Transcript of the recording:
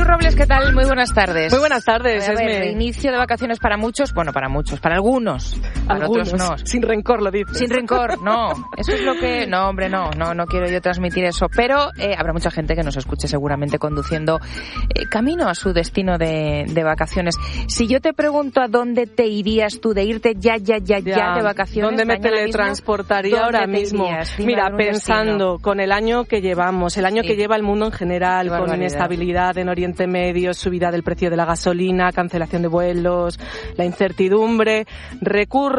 Robles, ¿qué tal? Muy buenas tardes. Muy buenas tardes, Esme. Inicio de vacaciones para muchos, para algunos, para otros no. Sin rencor lo dices. Sin rencor, no. Eso es lo que... No, hombre, no quiero yo transmitir eso. Pero habrá mucha gente que nos escuche seguramente conduciendo camino a su destino de vacaciones. Si yo te pregunto a dónde te irías tú de irte ya de vacaciones... ¿Dónde me teletransportaría ahora mismo? Mira, pensando con el año que llevamos, el año que lleva el mundo en general, con inestabilidad en Oriente Medio, subida del precio de la gasolina, cancelación de vuelos, la incertidumbre, recurro